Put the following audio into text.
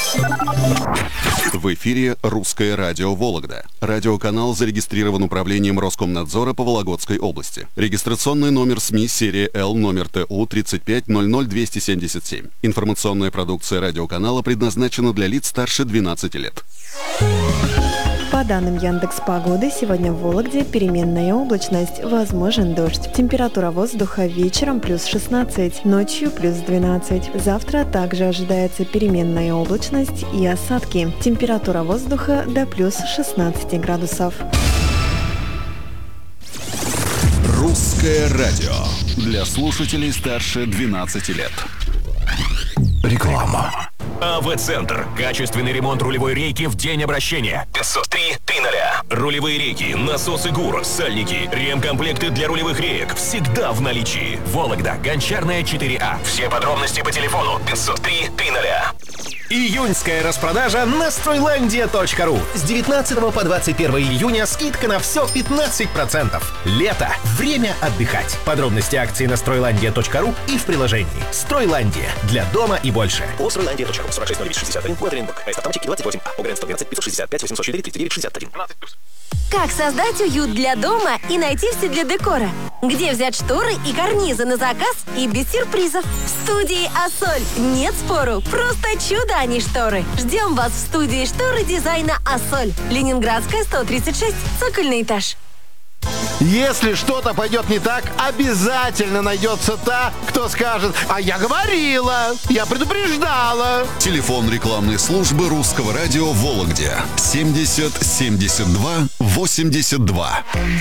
В эфире «Русское радио Вологда». Радиоканал зарегистрирован управлением Роскомнадзора по Вологодской области. Регистрационный номер СМИ серия Л номер ТУ 3500277. Информационная продукция радиоканала предназначена для лиц старше 12 лет. По данным Яндекс.Погоды, сегодня в Вологде переменная облачность, возможен дождь. Температура воздуха вечером плюс 16, ночью плюс 12. Завтра также ожидается переменная облачность и осадки. Температура воздуха до плюс 16 градусов. «Русское радио» для слушателей старше 12 лет. Реклама. АВ-центр. Качественный ремонт рулевой рейки в день обращения. 503-300. Рулевые рейки, насосы ГУР, сальники, ремкомплекты для рулевых реек всегда в наличии. Вологда, Гончарная, 4А. Все подробности по телефону 503-300. Июньская распродажа на Стройlandia.ru. С 19 по 21 июня скидка на все 15%. Лето. Время отдыхать. Подробности акции на Стройlandia.ru и в приложении. Стройlandia. Для дома и больше. По Стройlandia.ru. 460961. Город Оренбург. Аэс Автоматики 28А. ОГРН 112 565 804 39 61. Как создать уют для дома и найти все для декора? Где взять шторы и карнизы на заказ и без сюрпризов? В студии «Ассоль». Нет спору, просто чудо, а не шторы. Ждем вас в студии шторы дизайна «Ассоль». Ленинградская, 136, цокольный этаж. Если что-то пойдет не так, обязательно найдется та, кто скажет: «А я говорила, я предупреждала». Телефон рекламной службы «Русского радио» в Вологде 70 72 82.